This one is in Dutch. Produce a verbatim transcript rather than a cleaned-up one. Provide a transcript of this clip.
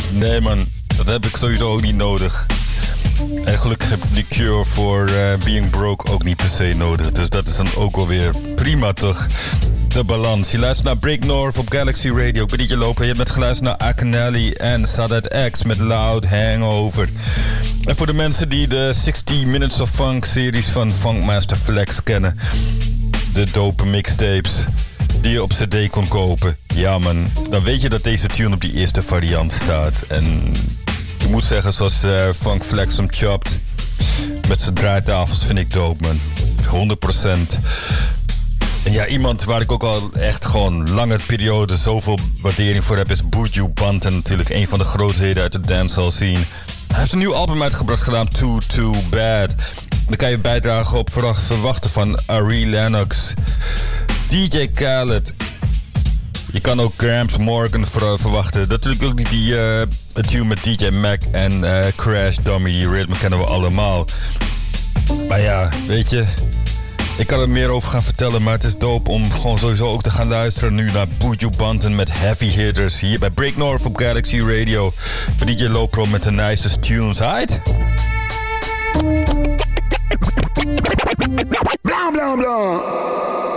Nee man, dat heb ik sowieso ook niet nodig. En gelukkig heb ik die cure voor uh, being broke ook niet per se nodig. Dus dat is dan ook alweer prima toch. De balans. Je luistert naar Break North op Galaxy Radio. Ik ben niet je lopen. Je hebt net geluisterd naar Akenelli en Sadat X met Loud Hangover. En voor de mensen die de zestig Minutes of Funk series van Funkmaster Flex kennen. De dope mixtapes die je op cd kon kopen. Ja man, dan weet je dat deze tune op die eerste variant staat. En ik moet zeggen, zoals uh, Funk Flex hem chopt met zijn draaitafels vind ik dope man. honderd procent. En ja, iemand waar ik ook al echt gewoon lange periode zoveel waardering voor heb is Buju Banton natuurlijk. Een van de grootheden uit de dancehall scene. Hij heeft een nieuw album uitgebracht gedaan, Too Too Bad. Dan kan je bijdragen op verwachten van Ari Lennox, D J Khaled. Je kan ook Gramps Morgan ver- verwachten. Natuurlijk ook die, die uh, tune met D J Mac en uh, Crash Dummy. Die ritme kennen we allemaal. Maar ja, weet je, ik kan er meer over gaan vertellen, maar het is dope om gewoon sowieso ook te gaan luisteren nu naar Buju Banton met Heavy Hitters. Hier bij Break North op Galaxy Radio. Bij D J Lopro met de nicest tunes. Right? Blah, blah, blah.